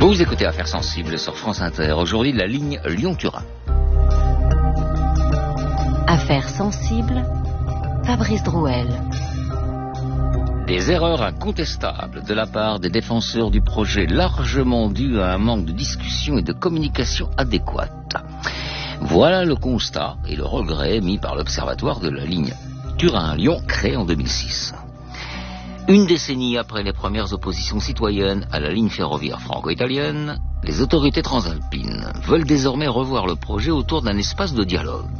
Vous écoutez Affaires sensibles sur France Inter. Aujourd'hui, la ligne Lyon-Turin. Affaires sensibles, Fabrice Drouel. Des erreurs incontestables de la part des défenseurs du projet, largement dues à un manque de discussion et de communication adéquate. Voilà le constat et le regret mis par l'Observatoire de la ligne Turin-Lyon, créé en 2006. Une décennie après les premières oppositions citoyennes à la ligne ferroviaire franco-italienne, les autorités transalpines veulent désormais revoir le projet autour d'un espace de dialogue.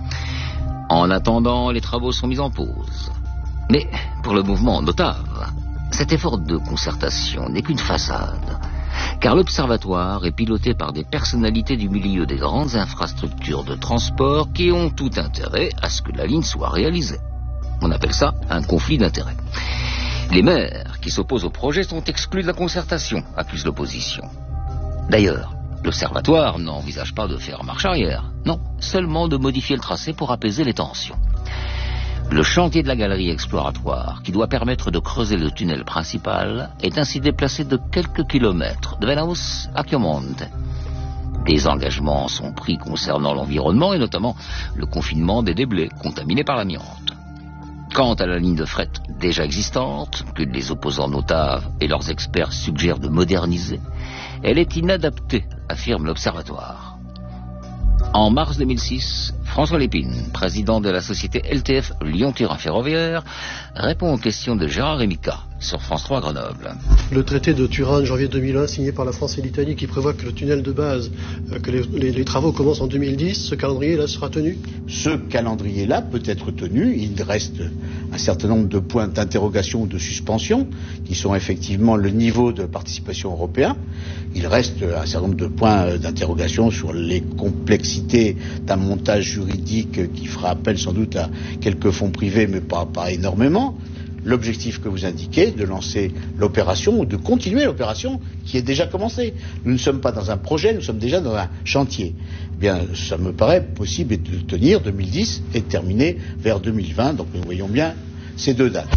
En attendant, les travaux sont mis en pause. Mais pour le mouvement Notave, cet effort de concertation n'est qu'une façade, car l'Observatoire est piloté par des personnalités du milieu des grandes infrastructures de transport qui ont tout intérêt à ce que la ligne soit réalisée. On appelle ça un conflit d'intérêts. Les maires qui s'opposent au projet sont exclus de la concertation, accuse l'opposition. D'ailleurs, l'Observatoire n'envisage pas de faire marche arrière. Non, seulement de modifier le tracé pour apaiser les tensions. Le chantier de la galerie exploratoire, qui doit permettre de creuser le tunnel principal, est ainsi déplacé de quelques kilomètres, de Venaus à Chiomonte. Des engagements sont pris concernant l'environnement et notamment le confinement des déblais contaminés par l'amiante. Quant à la ligne de fret déjà existante, que les opposants Notave et leurs experts suggèrent de moderniser, elle est inadaptée, affirme l'Observatoire. En mars 2006, François Lépine, président de la société LTF Lyon-Turin Ferroviaire, répond aux questions de Gérard Rémica sur France 3 Grenoble. Le traité de Turin de janvier 2001 signé par la France et l'Italie qui prévoit que le tunnel de base, que les travaux commencent en 2010, ce calendrier-là sera tenu ? Ce calendrier-là peut être tenu. Il reste un certain nombre de points d'interrogation ou de suspension qui sont effectivement le niveau de participation européen. Il reste un certain nombre de points d'interrogation sur les complexités d'un montage juridique qui fera appel sans doute à quelques fonds privés, mais pas énormément. L'objectif que vous indiquez, de lancer l'opération ou de continuer l'opération qui est déjà commencée. Nous ne sommes pas dans un projet, nous sommes déjà dans un chantier. Eh bien, ça me paraît possible de tenir 2010 et de terminer vers 2020. Donc nous voyons bien ces deux dates.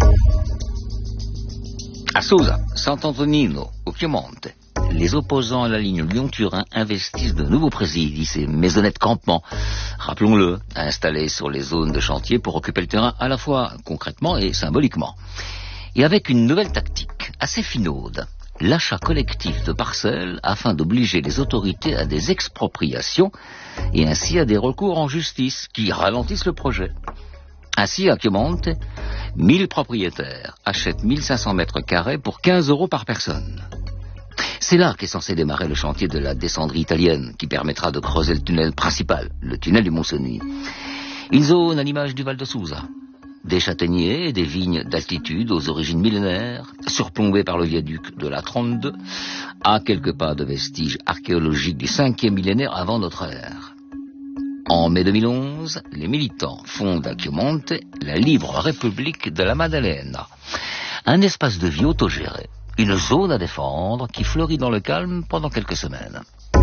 À Sousa, Sant'Antonino, au Piemonte, les opposants à la ligne Lyon-Turin investissent de nouveaux présidis et maisonnettes campement, rappelons-le, installées sur les zones de chantier pour occuper le terrain à la fois concrètement et symboliquement. Et avec une nouvelle tactique assez finaude, l'achat collectif de parcelles afin d'obliger les autorités à des expropriations et ainsi à des recours en justice qui ralentissent le projet. Ainsi, à Chiomonte, 1000 propriétaires achètent 1500 mètres carrés pour 15 € par personne. C'est là qu'est censé démarrer le chantier de la descendrie italienne qui permettra de creuser le tunnel principal, le tunnel du Mont-Cenis. Une zone à l'image du Val de Sousa. Des châtaigniers et des vignes d'altitude aux origines millénaires, surplombées par le viaduc de la 32, à quelques pas de vestiges archéologiques du 5e millénaire avant notre ère. En mai 2011, les militants fondent à Chiomonte la Libre République de la Maddalena, un espace de vie autogéré. Une zone à défendre qui fleurit dans le calme pendant quelques semaines.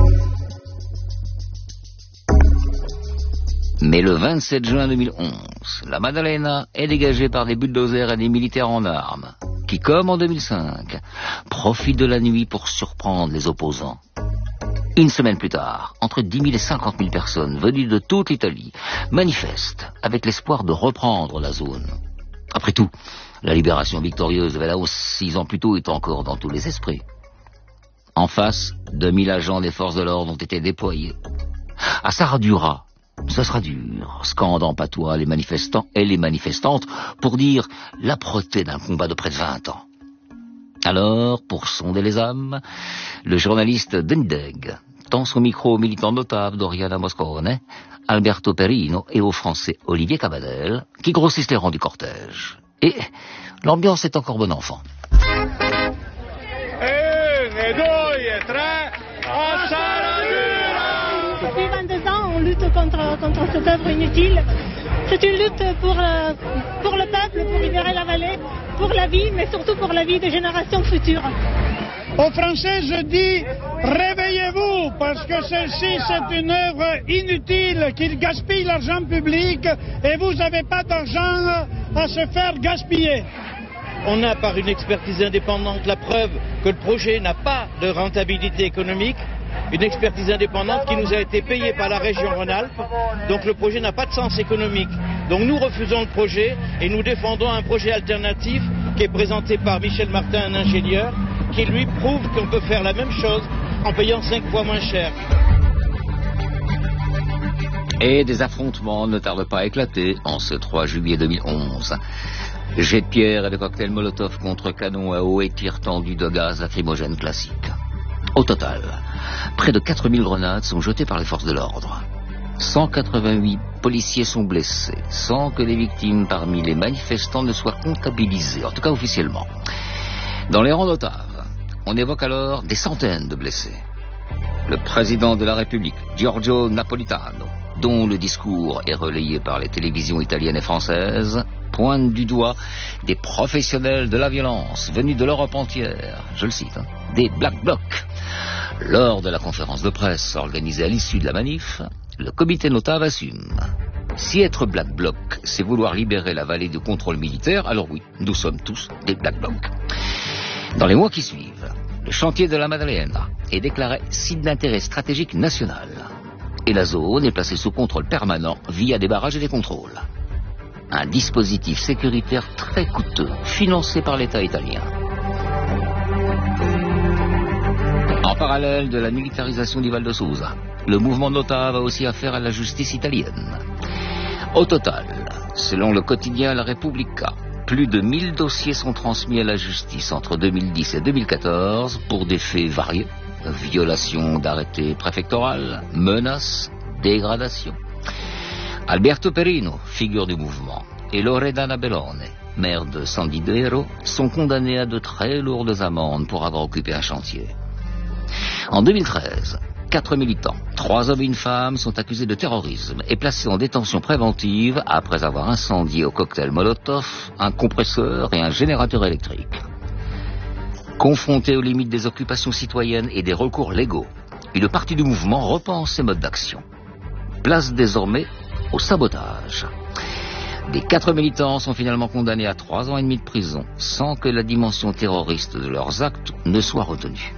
Mais le 27 juin 2011, la Maddalena est dégagée par des bulldozers et des militaires en armes, qui, comme en 2005, profitent de la nuit pour surprendre les opposants. Une semaine plus tard, entre 10 000 et 50 000 personnes venues de toute l'Italie manifestent avec l'espoir de reprendre la zone. Après tout, la libération victorieuse de Venaus 6 ans plus tôt est encore dans tous les esprits. En face, 2000 agents des forces de l'ordre ont été déployés. À Saradura, ce sera dur, scandent en patois les manifestants et les manifestantes pour dire l'âpreté d'un combat de près de 20 ans. Alors, pour sonder les âmes, le journaliste Dendeg tend son micro aux militants notables d'Oriana Moscone, Alberto Perino et au français Olivier Cabadel, qui grossissent les rangs du cortège. Et l'ambiance est encore bon enfant. Depuis 22 ans, on lutte contre cette œuvre inutile. C'est une lutte pour le peuple, pour libérer la vallée, pour la vie, mais surtout pour la vie des générations futures. Aux Français, je dis, réveillez-vous, parce que celle-ci, c'est une œuvre inutile, qui gaspille l'argent public, et vous n'avez pas d'argent à se faire gaspiller. On a par une expertise indépendante la preuve que le projet n'a pas de rentabilité économique, une expertise indépendante qui nous a été payée par la région Rhône-Alpes, donc le projet n'a pas de sens économique. Donc nous refusons le projet et nous défendons un projet alternatif qui est présenté par Michel Martin, un ingénieur, qui lui prouve qu'on peut faire la même chose en payant 5 fois moins cher. Et des affrontements ne tardent pas à éclater en ce 3 juillet 2011. Jets de pierre et de cocktails Molotov contre canons à eau et tirs tendus de gaz lacrymogène classique. Au total, près de 4000 grenades sont jetées par les forces de l'ordre. 188 policiers sont blessés, sans que les victimes parmi les manifestants ne soient comptabilisées, en tout cas officiellement. Dans les rangs d'Ottave, on évoque alors des centaines de blessés. Le président de la République, Giorgio Napolitano, dont le discours est relayé par les télévisions italiennes et françaises, pointe du doigt des professionnels de la violence venus de l'Europe entière, je le cite, des Black Blocs. Lors de la conférence de presse organisée à l'issue de la manif, le comité d'Ottave assume. Si être Black Bloc, c'est vouloir libérer la vallée du contrôle militaire, alors oui, nous sommes tous des Black Blocs. Dans les mois qui suivent, le chantier de la Maddalena est déclaré site d'intérêt stratégique national. Et la zone est placée sous contrôle permanent via des barrages et des contrôles. Un dispositif sécuritaire très coûteux, financé par l'État italien. En parallèle de la militarisation du Val de Susa, le mouvement d'Ottave a aussi affaire à la justice italienne. Au total, selon le quotidien La Repubblica, plus de 1000 dossiers sont transmis à la justice entre 2010 et 2014 pour des faits variés. Violation d'arrêtés préfectorales, menaces, dégradations. Alberto Perino, figure du mouvement, et Loredana Bellone, maire de San Didero, sont condamnés à de très lourdes amendes pour avoir occupé un chantier. En 2013, 4 militants, 3 hommes et une femme, sont accusés de terrorisme et placés en détention préventive après avoir incendié au cocktail Molotov un compresseur et un générateur électrique. Confrontés aux limites des occupations citoyennes et des recours légaux, une partie du mouvement repense ses modes d'action. Place désormais au sabotage. Les 4 militants sont finalement condamnés à 3 ans et demi de prison, sans que la dimension terroriste de leurs actes ne soit retenue.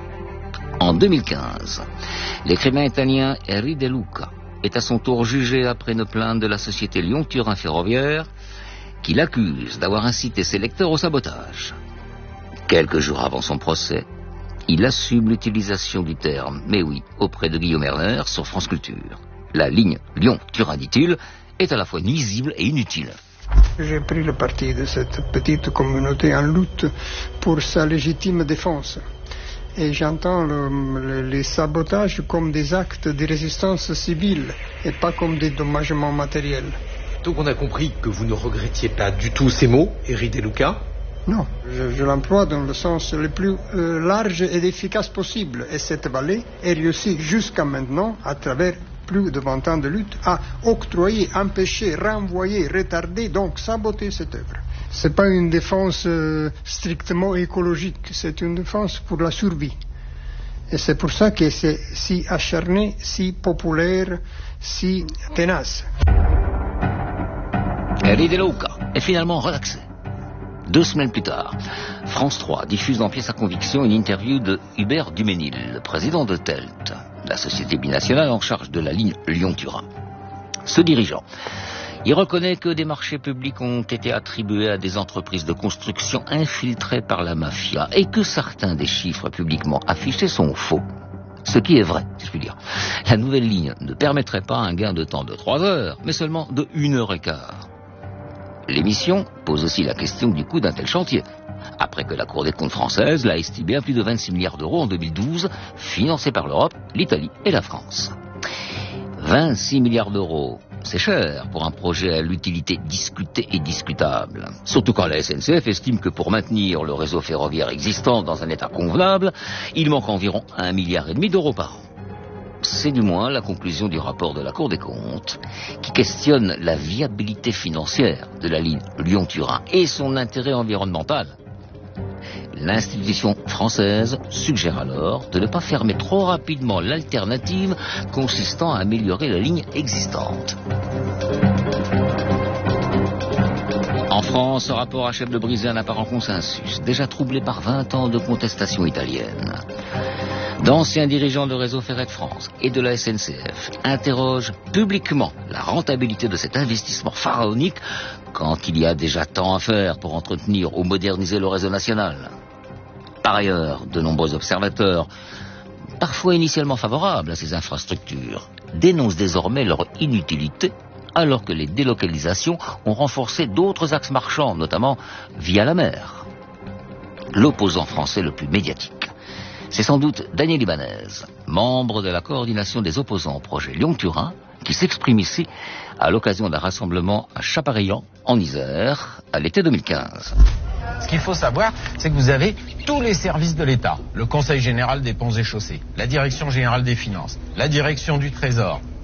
En 2015, l'écrivain italien Henri De Luca est à son tour jugé après une plainte de la société Lyon-Turin Ferroviaire qui l'accuse d'avoir incité ses lecteurs au sabotage. Quelques jours avant son procès, il assume l'utilisation du terme, mais oui, auprès de Guillaume Erner sur France Culture. La ligne Lyon-Turin, dit-il, est à la fois nuisible et inutile. J'ai pris le parti de cette petite communauté en lutte pour sa légitime défense. Et j'entends les sabotages comme des actes de résistance civile et pas comme des dommagements matériels. Donc on a compris que vous ne regrettiez pas du tout ces mots, Henri De Luca? Non, je l'emploie dans le sens le plus large et efficace possible. Et cette vallée est réussie jusqu'à maintenant, à travers plus de 20 ans de lutte, à octroyer, empêcher, renvoyer, retarder, donc saboter cette œuvre. Ce n'est pas une défense strictement écologique, c'est une défense pour la survie. Et c'est pour ça que c'est si acharné, si populaire, si tenace. Henri De Luca est finalement relaxé. 2 semaines plus tard, France 3 diffuse en pièce à conviction une interview de Hubert Duménil, le président de TELT, la société binationale en charge de la ligne Lyon-Turin. Ce dirigeant, il reconnaît que des marchés publics ont été attribués à des entreprises de construction infiltrées par la mafia et que certains des chiffres publiquement affichés sont faux. Ce qui est vrai, si je puis dire. La nouvelle ligne ne permettrait pas un gain de temps de 3 heures, mais seulement de 1 heure et quart. L'émission pose aussi la question du coût d'un tel chantier, après que la Cour des comptes française l'a estimé à plus de 26 milliards d'euros en 2012, financé par l'Europe, l'Italie et la France. 26 milliards d'euros, c'est cher pour un projet à l'utilité discutée et discutable. Surtout quand la SNCF estime que pour maintenir le réseau ferroviaire existant dans un état convenable, il manque environ 1,5 milliard d'euros par an. C'est du moins la conclusion du rapport de la Cour des comptes, qui questionne la viabilité financière de la ligne Lyon-Turin et son intérêt environnemental. L'institution française suggère alors de ne pas fermer trop rapidement l'alternative consistant à améliorer la ligne existante. En France, France, ce rapport achève de briser un apparent consensus, déjà troublé par 20 ans de contestation italienne. D'anciens dirigeants de Réseau Ferré de France et de la SNCF interrogent publiquement la rentabilité de cet investissement pharaonique quand il y a déjà tant à faire pour entretenir ou moderniser le réseau national. Par ailleurs, de nombreux observateurs, parfois initialement favorables à ces infrastructures, dénoncent désormais leur inutilité alors que les délocalisations ont renforcé d'autres axes marchands, notamment via la mer. L'opposant français le plus médiatique, c'est sans doute Daniel Ibanez, membre de la coordination des opposants au projet Lyon-Turin, qui s'exprime ici à l'occasion d'un rassemblement à Chaparillan, en Isère, à l'été 2015. Ce qu'il faut savoir, c'est que vous avez tous les services de l'État. Le Conseil général des ponts et chaussées, la Direction générale des finances, la Direction du Trésor,